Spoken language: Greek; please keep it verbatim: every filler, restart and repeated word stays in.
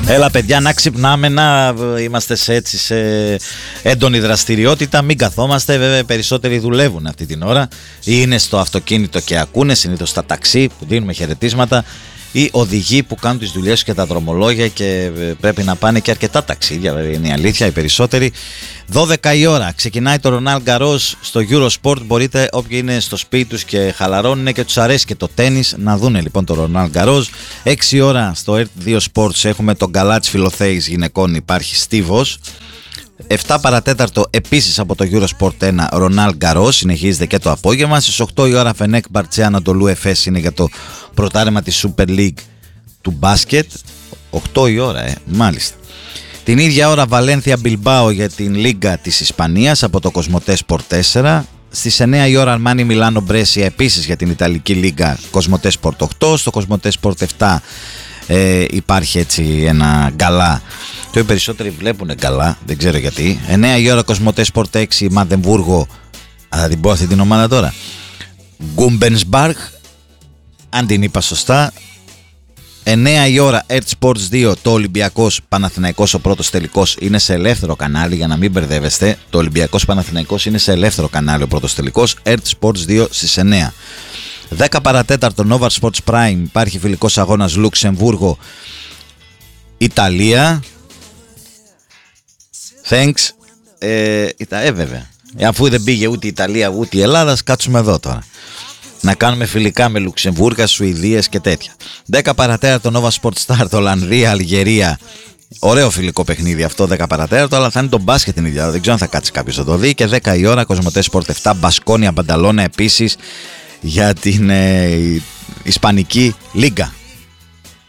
Έλα παιδιά, να ξυπνάμε, να είμαστε σε έτσι σε έντονη δραστηριότητα. Μην καθόμαστε, βέβαια περισσότεροι δουλεύουν αυτή την ώρα ή είναι στο αυτοκίνητο και ακούνε, συνήθως στα ταξί που δίνουμε χαιρετίσματα, ή οδηγοί που κάνουν τις δουλειές και τα δρομολόγια και πρέπει να πάνε και αρκετά ταξίδια, είναι η αλήθεια, οι περισσότεροι. Δώδεκα η ώρα ξεκινάει το Roland Garros στο Eurosport. Μπορείτε όποιοι είναι στο σπίτι τους και χαλαρώνουν και τους αρέσει και το τένις να δούνε λοιπόν το Roland Garros. Έξι η ώρα στο ερ τι δύο Sports έχουμε τον Γκαλάτς Φιλοθέης γυναικών, υπάρχει Στίβος. Εφτά παρατέταρτο επίσης από το Eurosport ένα Roland Garros, συνεχίζεται και το απόγευμα. Στις οκτώ η ώρα Φενέκ Μπαρτσέ Ανατολού Εφές, είναι για το πρωτάρεμα της Super League του μπάσκετ. οκτώ η ώρα, ε, μάλιστα. Την ίδια ώρα Βαλένθια Μπιλμπάο για την Λίγκα της Ισπανίας από το Κοσμοτέ Sport τέσσερα. Στις εννιά η ώρα Αρμάνι Μιλάνο Μπρέσια επίσης για την Ιταλική Λίγκα, Κοσμοτέ Sport οκτώ. Στο Κοσμοτέ Sport επτά ε, υπάρχει έτσι ένα γκαλά. Το οι περισσότεροι βλέπουν γκαλά, δεν ξέρω γιατί. εννιά η ώρα Κοσμοτέ Sport έξι Μαντεμβούργο. Θα την πω αυτή την ομάδα τώρα. Γκούμπενσμπαργκ, αν την είπα σωστά. εννιά η ώρα ερτ Sports δύο, το Ολυμπιακός Παναθηναϊκός ο πρώτος τελικός είναι σε ελεύθερο κανάλι, για να μην μπερδεύεστε. Το Ολυμπιακός Παναθηναϊκός είναι σε ελεύθερο κανάλι ο πρώτος τελικός, ερτ Sports δύο στις εννιά. δέκα παρατέταρτο Nova Sports Prime, υπάρχει φιλικός αγώνας Λουξεμβούργο Ιταλία. Thanks. Ε, ε βέβαια. Αφού δεν πήγε ούτε η Ιταλία ούτε η Ελλάδα, κάτσουμε εδώ τώρα να κάνουμε φιλικά με Λουξεμβούργα, Σουηδίες και τέτοια. δέκα παρατέταρτο Nova Sports Start, Ολλανδία, Αλγερία. Ωραίο φιλικό παιχνίδι αυτό, δέκα παρατέταρτο, αλλά θα είναι το μπάσκετ την ίδια. Δεν ξέρω αν θα κάτσει κάποιος να το δει. Και δέκα η ώρα Κοσμοτέ Sport επτά, Μπασκόνια Μπανταλώνα επίσης για την ε, Ισπανική Λίγκα.